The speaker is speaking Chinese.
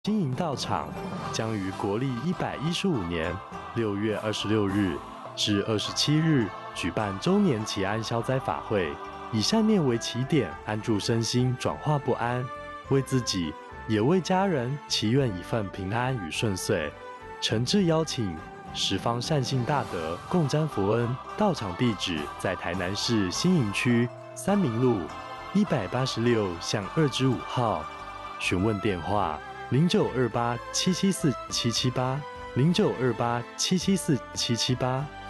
经营道场将于国历115年6月26日至27日举办周年祈安消灾法会，以善念为起点，安住身心，转化不安，为自己也为家人祈愿一份平安与顺遂。诚挚邀请十方善信大德共沾福恩。道场地址在台南市新营区三民路186巷2-5号，询问电话0928774778，0928774778。